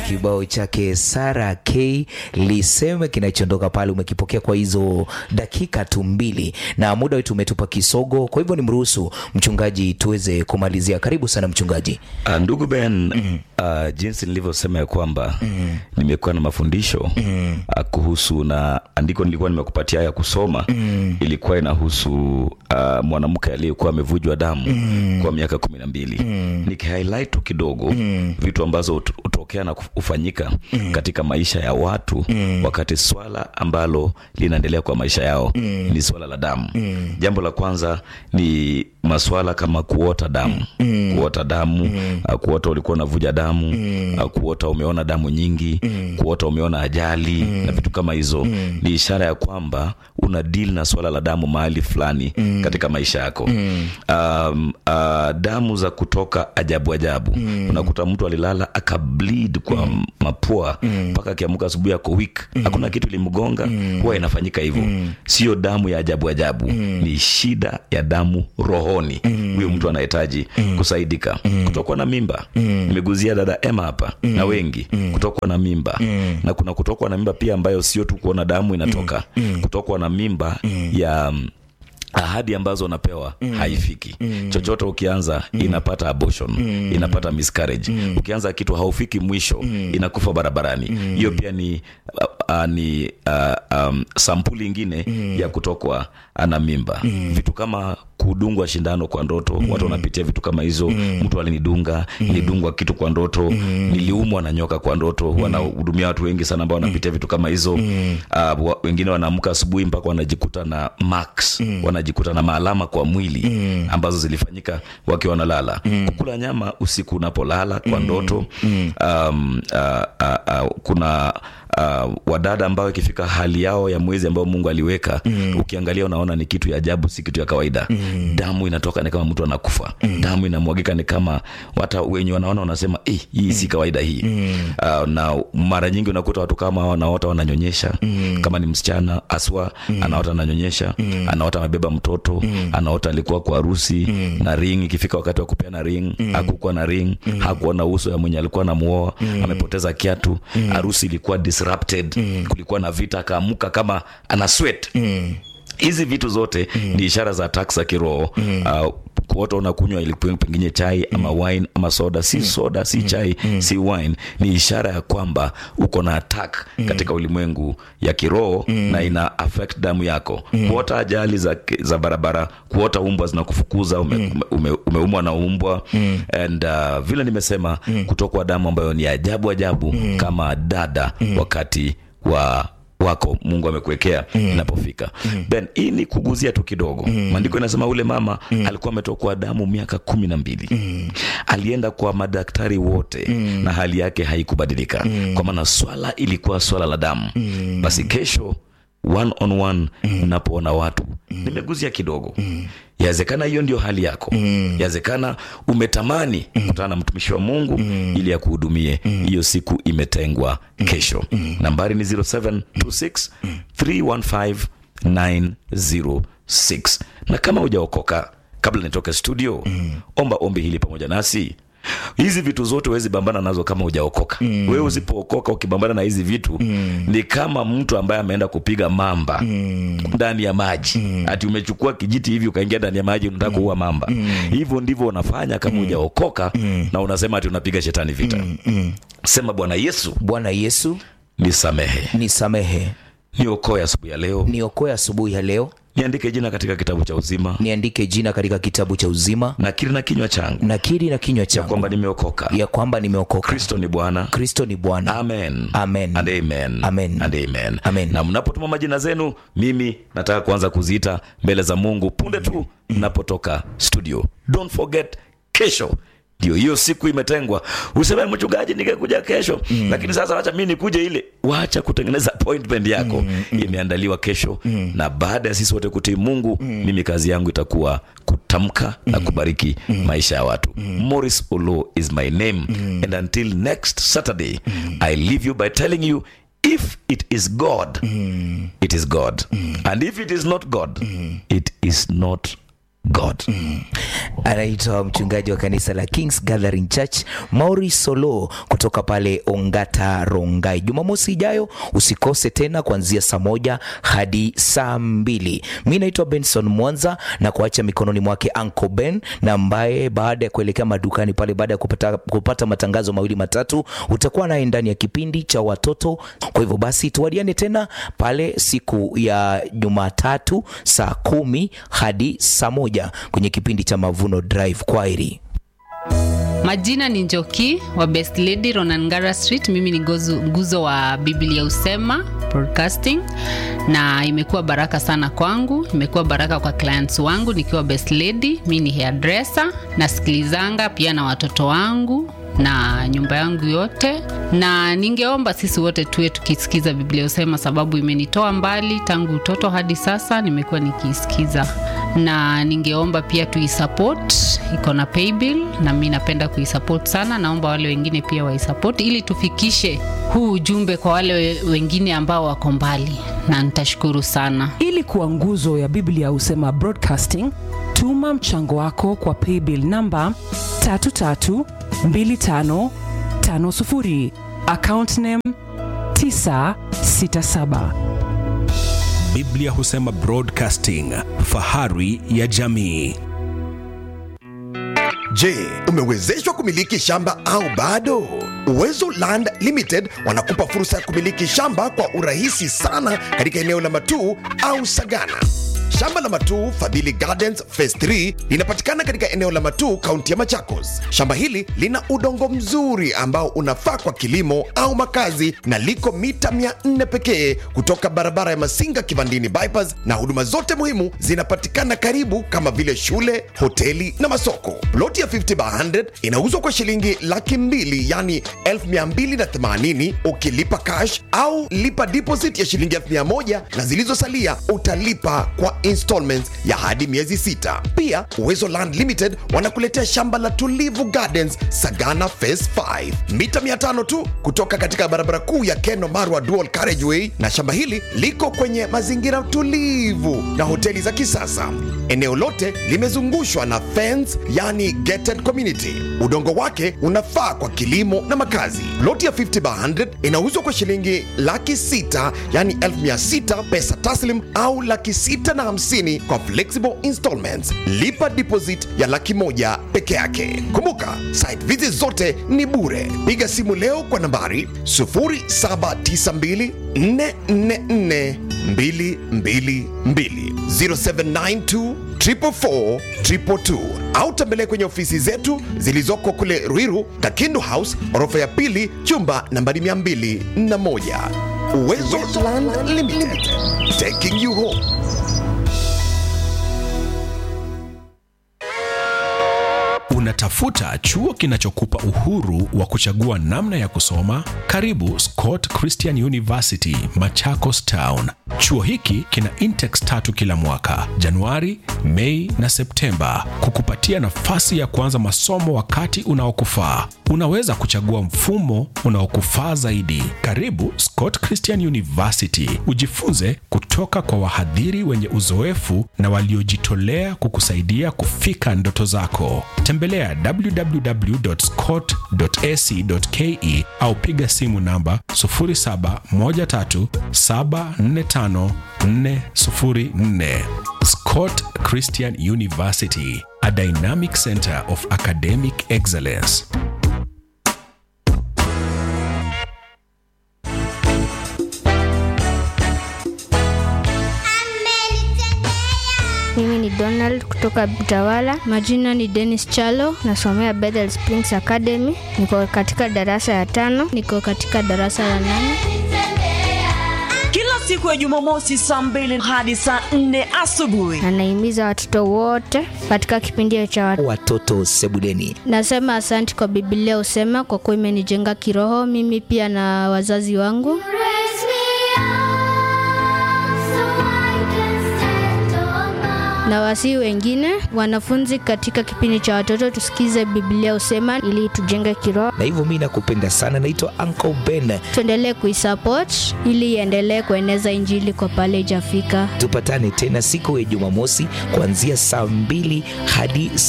kibao chake Sarah K Liseme kinachoondoka pale umekipokea kwa hizo dakika tu 2 na muda wetu umetupa kisogo, kwa hivyo nimruhusu mchungaji tuweze kumalizia. Karibu sana mchungaji. Ndugu Ben, jinsi nilivyosema ya kwamba nimekuwa na mafundisho kuhusu na andiko nilikuwa nimekupatia ya kusoma, ilikuwa inahusu mwanamke aliyekuwa amevujwa damu kwa miaka 12. Niki-highlight tu kidogo vitu ambazo utokea na ufanyika katika maisha ya watu wakati swala ambalo linaendelea kwa maisha yao ni swala la damu. Jambo la kwanza ni maswala kama kuota damu. Kuota damu, kuota ulikuwa unavuja damu, kuota umeona damu nyingi, kuota umeona ajali na vitu kama hizo ni ishara ya kwamba una deal na swala la damu mahali fulani katika maisha yako. Damu za kutoka ajabu. Unakuta mtu alilala akableed kwa mapua mpaka akiamka asubuhi yako weak. Hakuna kitu limgonga, huwa inafanyika hivyo. Sio damu ya ajabu, ni shida ya damu rohoni. Huyo mtu anahitaji kusaidika. Kutokwa na mimba. Nimeguzia dada Emma hapa na wengi kutokwa na mimba. Na kuna kutokwa na mimba pia ambayo sio tu kuona damu inatoka. Kutokwa na mimba ya ahadi ambazo unapewa haifiki. Chochote ukianza inapata abortion, inapata miscarriage. Ukianza kitu haufiki mwisho, inakufa barabarani. Hiyo pia ni sampuli nyingine ya kutokwa na mimba. Vitu kama kudungwa shindano kwa ndoto, watu wanapitia vitu kama hizo. Mtu alinidunga, nilidungwa kitu kwa ndoto, niliumwa na nyoka kwa ndoto. Wanahudumia watu wengi sana ambao wanapitia vitu kama hizo. Wengine wanaamka asubuhi mpaka wanajikuta na marks, wanajikuta na maalama kwa mwili ambazo zilifanyika wakiwa wanalala. Kukula nyama usiku unapolala kwa ndoto. Kuna wadada ambao ikifika hali yao ya mwezi ambao Mungu aliweka, ukiangalia unaona ni kitu ya ajabu, si kitu ya kawaida. Damu inatoka ni kama mtu anakufa. Damu inamwagika ni kama hata wenye wanaona wanasema hii si kawaida hii. Na mara nyingi unakuta watu kama wanaota wananyonyesha. Kama ni msichana aswa anaota ananyonyesha, anaota amebeba mtoto, anaota alikuwa kwa harusi na ring, ikifika wakati wa kupeana ring hakukuwa na ring, hakuwa na uso ya mwenye alikuwa anamuoa, amepoteza kiatu, harusi ilikuwa disrupted, kulikuwa na vita, akaamka kama ana sweat. Hizi vitu zote ni ishara za attacks za kiroho. Kuota unakunywa ilikuwa pengine chai ama wine ama soda, si soda, si chai, si wine, ni ishara ya kwamba uko na attack katika ulimwengu ya kiroho na ina affect damu yako. Kuota ajali za barabara, kuota umbwa zinakufukuza, umeumwa na umbwa, and vile nimesema kutokwa damu ambayo ni ajabu kama dada wakati wako Mungu amekuwekea inapofika. Ben, hii ni kuguzia tu kidogo. Maandiko yanasema ule mama alikuwa ametokwa damu miaka 12. Alienda kwa madaktari wote na hali yake haikubadilika. Kwa maana swala ilikuwa swala la damu. Basi kesho one on one unapoona watu, nimeguzia kidogo. Yawezekana hiyo ndio hali yako. Yawezekana umetamani kukutana na mtumishi wa Mungu ili akuhudumie. Hiyo siku imetengwa kesho. Nambari ni 0726 315 906. Na kama hujaokoka, kabla nitoke studio, omba ombi hili pamoja nasi. Hizi vitu zote huwezi bambana nazo kama hujaokoka. Wewe usipookoka ukibambana na hizi vitu ni kama mtu ambaye ameenda kupiga mamba ndani ya maji. Ati umechukua kijiti hivi ukaingia ndani ya maji unataka kuua mamba. Hivyo ndivyo unafanya kama hujaokoka na unasema ati unapiga shetani vita. Sema Bwana Yesu, nisamehe. Niokoe asubuhi ya leo. Niandike jina katika kitabu cha uzima. Nakiri na kinywa changu ya kwamba nimeokoka. Kristo ni Bwana. Amen. And amen. Na mnapotuma majina zenu, mimi nataka kuanza kuziita mbele za Mungu punde tu mnapotoka studio. Don't forget, kesho ndio hiyo siku imetengwa. Useme mchungaji ningekuja kesho, lakini sasa acha mimi nikuje ile. Waacha kutengeneza appointment yako. Imeandaliwa kesho, na baada ya sisi wote kutii Mungu, mimi kazi yangu itakuwa kutamka na kubariki maisha ya watu. Morris Olo is my name, and until next Saturday, I leave you by telling you, if it is God, it is God. And if it is not God, it is not God. Anaitwa mchungaji wa kanisa la King's Gathering Church Maurice Solo kutoka pale Ongata Rongai. Jumamosi ijayo usikose tena kuanzia saa 1 hadi saa 2. Mimi naitwa Benson Mwanza na kuacha mikononi mwake Uncle Ben, na ambaye baada ya kuelekea madukani pale baada ya kupata matangazo mawili matatu utakuwa naye ndani ya kipindi cha watoto. Kwa hivyo basi tuwadiane tena pale siku ya Jumatatu saa 10 hadi saa 1 kwenye kipindi cha Mavuno Drive. Kwaheri. Majina ni Njoki wa Best Lady Ronangara Street. Mimi ni nguzo wa Biblia Usema Broadcasting, na imekuwa baraka sana kwangu, imekuwa baraka kwa clients wangu nikiwa Best Lady. Mimi ni hairdresser, nasikilizanga pia na watoto wangu na nyumba yangu yote, na ningeomba sisi wote tuwe tukisikiza Biblia Usema, sababu imenitoa mbali tangu utoto hadi sasa nimekuwa nikisikiza. Na ningeomba pia tuisupport, iko na paybill na mimi napenda kuisupport sana. Naomba wale wengine pia waisupport ili tufikishe huu ujumbe kwa wale wengine ambao wako mbali, na nitashukuru sana. Ili kuwa nguzo ya Biblia Usema Broadcasting, tuma mchango wako kwa paybill number 332550, account name 967. Biblia Husema Broadcasting, fahari ya jamii. Je, umewezeshwa kumiliki shamba au bado? Uwezo Land Limited wanakupa fursa ya kumiliki shamba kwa urahisi sana katika eneo la Matuu au Sagana. Shamba la Matuu Fadhili Gardens Phase 3 linapatikana katika eneo la Matuu, kaunti ya Machakos. Shamba hili lina udongo mzuri ambao unafaa kwa kilimo au makazi, na liko mita 400 pekee kutoka barabara ya Masinga Kivandini bypass, na huduma zote muhimu zinapatikana karibu kama vile shule, hoteli na masoko. Ploti ya 50 by 100 inauzwa kwa shilingi 200,000, yani 1280 ukilipa cash, au lipa deposit ya shilingi 100,000 na zilizosalia utalipa kwa installments ya hadi miezi 6. Pia Uwezo Land Limited wanakuletea shamba la Tulivu Gardens Sagana Phase 5, mita 500 tu kutoka katika barabara kuu ya Keno Marwa Dual Carriageway, na shamba hili liko kwenye mazingira tulivu na hoteli za kisasa. Eneo lote limezungushwa na fence, yani gated community. Udongo wake unafaa kwa kilimo na makazi. Ploti ya 50 by 100 inauzwa kwa shilingi 600,000, yani 1,600 pesa taslim, au 650,000 kwa flexible installments. Lipa deposit ya 100,000 peke yake. Kumbuka, site visit zote ni bure. Piga simu leo kwa nambari 0792 444 222 0792 444 222, au tembelea kwenye ofisi zetu zilizoko kule Ruiru, Kakindu House, orofa ya 2, chumba nambari 201. Uwezo Land Limited, taking you home. Unatafuta chuo kinachokupa uhuru wa kuchagua namna ya kusoma? Karibu Scott Christian University, Machakos Town. Chuo hiki kina intakes 3 kila mwaka, Januari, Mei na Septemba, kukupatia nafasi ya kuanza masomo wakati unaokufaa. Unaweza kuchagua mfumo unaokufaa zaidi. Karibu Scott Christian University, ujifunze kutoka kwa wahadhiri wenye uzoefu na waliojitolea kukusaidia kufika ndoto zako. Tembelea www.scott.ac.ke au piga simu namba 0713745404. Scott Christian University, a dynamic center of academic excellence. Mimi ni Donald kutoka Butawala. Majina ni Dennis Chalo, nasomea Bethel Springs Academy. Niko katika darasa ya 5, niko katika darasa la 8. Kila siku ya Jumamosi saa 2 hadi saa 4 asubuhi. Anahimiza watoto wote katika kipindi cha watoto sebuleni. Nasema asante kwa Biblia Usema kwa kuwa imenijenga kiroho mimi pia na wazazi wangu. Na wasi wengine wanafunzi katika kipindi cha watoto tusikize Biblia Husema ili tujenge kiroho. Na hivyo mimi nakupenda sana, naitwa Uncle Ben. Tuendelee kuisupport ili iendelee kueneza injili kwa pale ijafika. Tupatane tena siku ya Jumamosi kuanzia saa 2 hadi